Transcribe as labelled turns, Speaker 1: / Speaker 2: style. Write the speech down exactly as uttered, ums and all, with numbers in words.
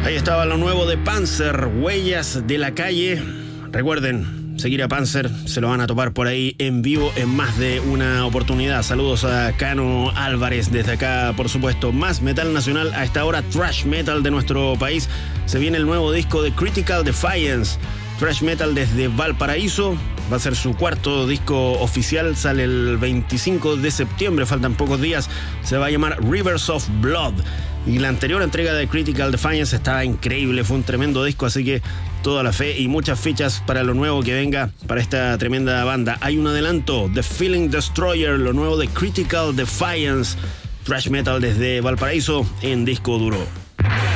Speaker 1: Ahí estaba lo nuevo de Panzer, Huellas de la Calle. Recuerden, seguir a Panzer, se lo van a topar por ahí en vivo en más de una oportunidad. Saludos a Cano Álvarez desde acá, por supuesto. Más metal nacional a esta hora, thrash metal de nuestro país. Se viene el nuevo disco de Critical Defiance, thrash metal desde Valparaíso. Va a ser su cuarto disco oficial, sale el veinticinco de septiembre, faltan pocos días. Se va a llamar Rivers of Blood. Y la anterior entrega de Critical Defiance estaba increíble, fue un tremendo disco, así que toda la fe y muchas fichas para lo nuevo que venga para esta tremenda banda. Hay un adelanto, The Feeling Destroyer, lo nuevo de Critical Defiance, thrash metal desde Valparaíso en disco duro.